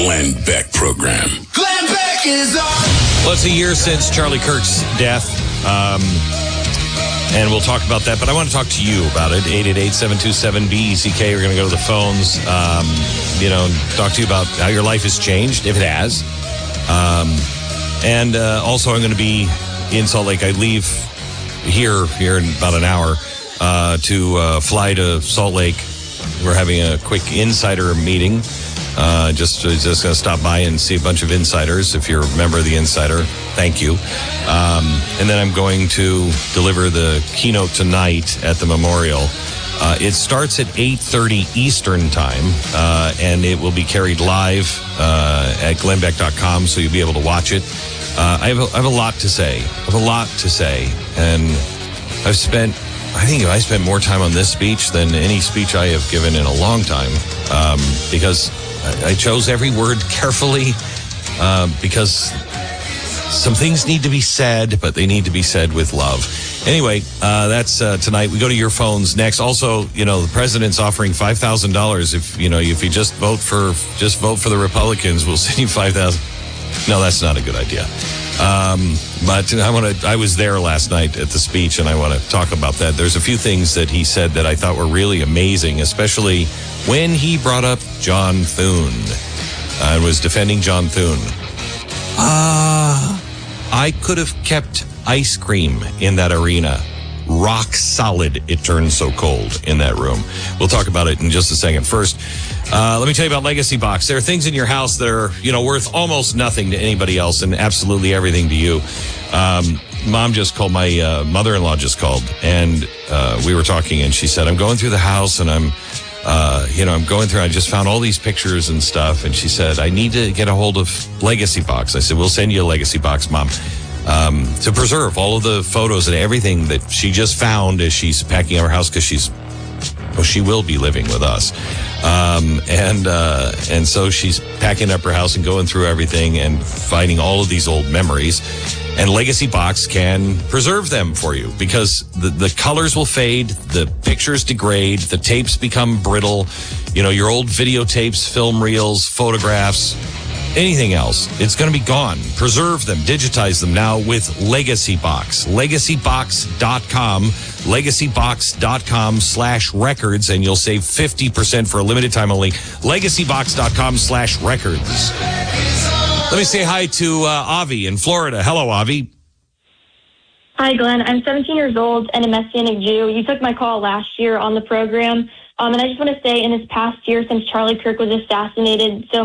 Glenn Beck program. Glenn Beck is on. Well, it's a year since Charlie Kirk's death, and we'll talk about that. But I want to talk to you about it. 888-727-BECK. We're going to go to the phones, talk to you about how your life has changed, if it has. And also, I'm going to be in Salt Lake. I leave here in about an hour to fly to Salt Lake. We're having a quick insider meeting. Just going to stop by and see a bunch of insiders. If you're a member of the Insider, thank you. And then I'm going to deliver the keynote tonight at the memorial. It starts at 8:30 Eastern time, and it will be carried live at glennbeck.com, so you'll be able to watch it. I have a lot to say. And I think I spent more time on this speech than any speech I have given in a long time, because I chose every word carefully, because some things need to be said, but they need to be said with love. Anyway, that's tonight. We go to your phones next. Also, the president's offering $5,000 if you just vote for the Republicans. We'll send you $5,000. No, that's not a good idea. But I was there last night at the speech, and I want to talk about that. There's a few things that he said that I thought were really amazing, especially when he brought up John Thune and was defending John Thune. I could have kept ice cream in that arena. Rock solid. It turned so cold in that room. We'll talk about it in just a second. First, let me tell you about Legacy Box. There are things in your house that are, worth almost nothing to anybody else and absolutely everything to you. Mom just called, my mother-in-law just called, and we were talking, and she said, I'm going through the house, and I'm going through, I just found all these pictures and stuff, and she said, I need to get a hold of Legacy Box. I said, we'll send you a Legacy Box, Mom, to preserve all of the photos and everything that she just found as she's packing up her house, because she will be living with us. And so she's packing up her house and going through everything and finding all of these old memories. And Legacy Box can preserve them for you, because the colors will fade, the pictures degrade, the tapes become brittle, your old videotapes, film reels, photographs, anything else, it's going to be gone. Preserve them, digitize them now with Legacy Box. LegacyBox.com, LegacyBox.com/records, and you'll save 50% for a limited time only. LegacyBox.com/records. Let me say hi to Avi in Florida. Hello, Avi. Hi, Glenn. I'm 17 years old and a Messianic Jew. You took my call last year on the program. And I just want to say, in this past year since Charlie Kirk was assassinated, so